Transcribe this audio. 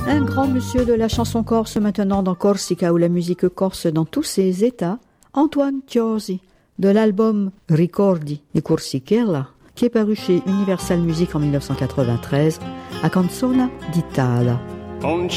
Un grand monsieur de la chanson corse maintenant dans Corsica ou la musique corse dans tous ses états, Antoine Chiosi, de l'album Ricordi di Corsichella, qui est paru chez Universal Music en 1993, a Canzona d'Italia.